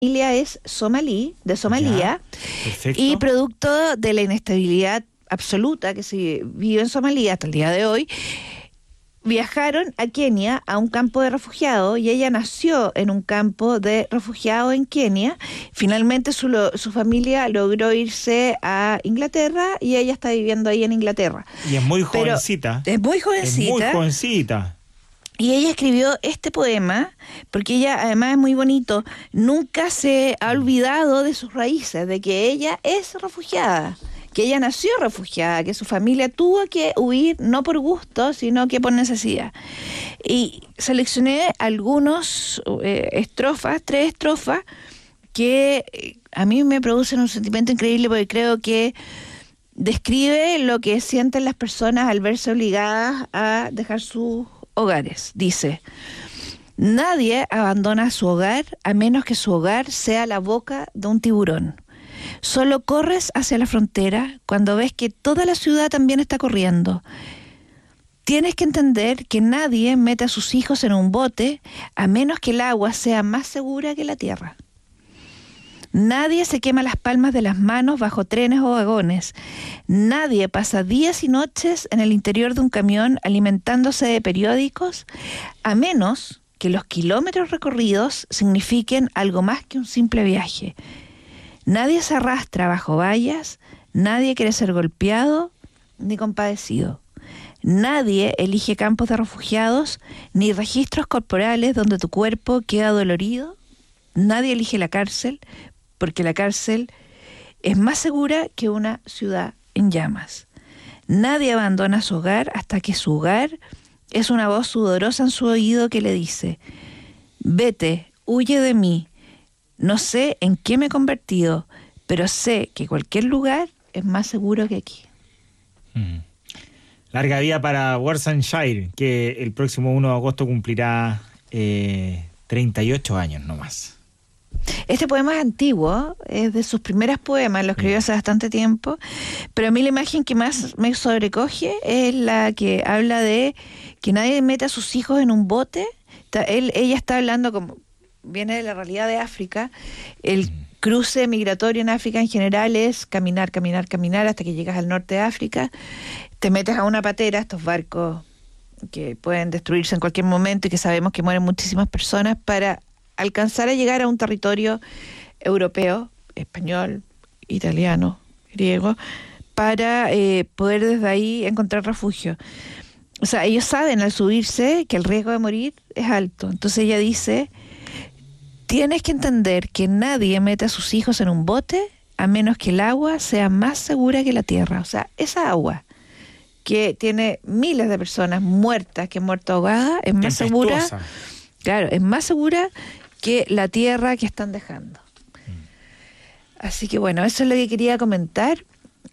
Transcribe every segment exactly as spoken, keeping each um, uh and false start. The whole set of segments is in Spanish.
familia es somalí, de Somalia, y producto de la inestabilidad absoluta que se vive en Somalia hasta el día de hoy, viajaron a Kenia, a un campo de refugiados, y ella nació en un campo de refugiados en Kenia. Finalmente su, lo, su familia logró irse a Inglaterra y ella está viviendo ahí en Inglaterra. Y es muy jovencita. Pero es muy jovencita. Es muy jovencita. Y ella escribió este poema, porque ella además es muy bonito, nunca se ha olvidado de sus raíces, de que ella es refugiada, que ella nació refugiada, que su familia tuvo que huir no por gusto, sino que por necesidad. Y seleccioné algunos eh, estrofas, tres estrofas, que eh, a mí me producen un sentimiento increíble, porque creo que describe lo que sienten las personas al verse obligadas a dejar sus hogares. Dice: nadie abandona su hogar a menos que su hogar sea la boca de un tiburón. Solo corres hacia la frontera cuando ves que toda la ciudad también está corriendo. Tienes que entender que nadie mete a sus hijos en un bote a menos que el agua sea más segura que la tierra. Nadie se quema las palmas de las manos bajo trenes o vagones. Nadie pasa días y noches en el interior de un camión alimentándose de periódicos, a menos que los kilómetros recorridos signifiquen algo más que un simple viaje. Nadie se arrastra bajo vallas, nadie quiere ser golpeado ni compadecido. Nadie elige campos de refugiados ni registros corporales donde tu cuerpo queda dolorido. Nadie elige la cárcel, porque la cárcel es más segura que una ciudad en llamas. Nadie abandona su hogar hasta que su hogar es una voz sudorosa en su oído que le dice: vete, huye de mí. No sé en qué me he convertido, pero sé que cualquier lugar es más seguro que aquí. Mm. Larga vida para Worcestershire, que el próximo uno de agosto cumplirá eh, treinta y ocho años nomás. Este poema es antiguo, es de sus primeros poemas, lo escribió hace bastante tiempo, pero a mí la imagen que más me sobrecoge es la que habla de que nadie mete a sus hijos en un bote. Él, ella está hablando, como viene de la realidad de África, el cruce migratorio en África en general es caminar, caminar, caminar hasta que llegas al norte de África, te metes a una patera, estos barcos que pueden destruirse en cualquier momento y que sabemos que mueren muchísimas personas, para alcanzar a llegar a un territorio europeo, español, italiano, griego, para eh, poder desde ahí encontrar refugio. O sea, ellos saben al subirse que el riesgo de morir es alto. Entonces ella dice: tienes que entender que nadie mete a sus hijos en un bote a menos que el agua sea más segura que la tierra. O sea, esa agua que tiene miles de personas muertas, que han muerto ahogadas, es más segura. Claro, es más segura que la tierra que están dejando. Así que bueno, eso es lo que quería comentar,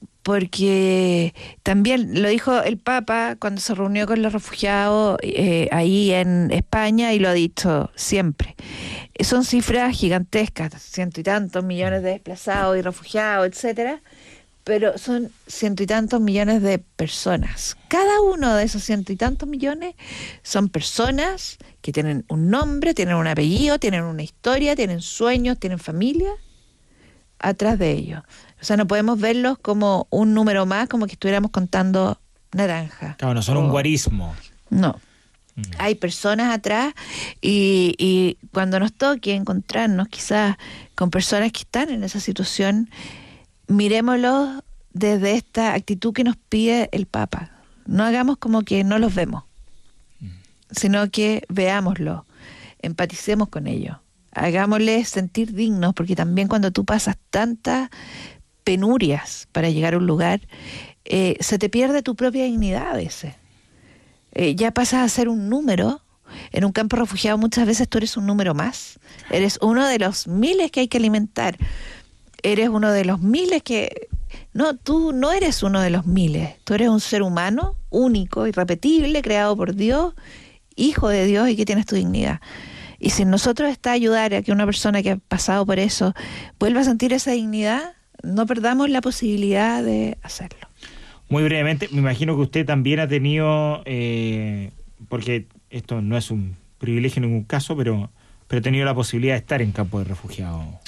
porque también lo dijo el Papa cuando se reunió con los refugiados eh, ahí en España, y lo ha dicho siempre. Son cifras gigantescas, ciento y tantos millones de desplazados y refugiados, etcétera, pero son ciento y tantos millones de personas. Cada uno de esos ciento y tantos millones son personas que tienen un nombre, tienen un apellido, tienen una historia, tienen sueños, tienen familia atrás de ellos. O sea, no podemos verlos como un número más, como que estuviéramos contando naranja. Claro, no son o... un guarismo. No. Mm. Hay personas atrás, y, y cuando nos toque encontrarnos quizás con personas que están en esa situación, mirémoslo desde esta actitud que nos pide el Papa. No hagamos como que no los vemos, sino que veámoslo, empaticemos con ellos, hagámosles sentir dignos, porque también cuando tú pasas tantas penurias para llegar a un lugar, eh, se te pierde tu propia dignidad a veces. Eh, ya pasas a ser un número. En un campo refugiado muchas veces tú eres un número más, eres uno de los miles que hay que alimentar. Eres uno de los miles que... No, tú no eres uno de los miles. Tú eres un ser humano único, irrepetible, creado por Dios, hijo de Dios, y que tienes tu dignidad. Y si en nosotros está ayudar a que una persona que ha pasado por eso vuelva a sentir esa dignidad, no perdamos la posibilidad de hacerlo. Muy brevemente, me imagino que usted también ha tenido, eh, porque esto no es un privilegio en ningún caso, pero pero he tenido la posibilidad de estar en campo de refugiados.